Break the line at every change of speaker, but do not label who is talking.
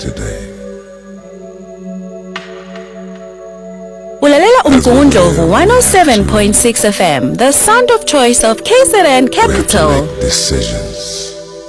today.
Ulalela Umgungundlovu 107.6 FM, the sound of choice of KZN Capital.
We have to make decisions.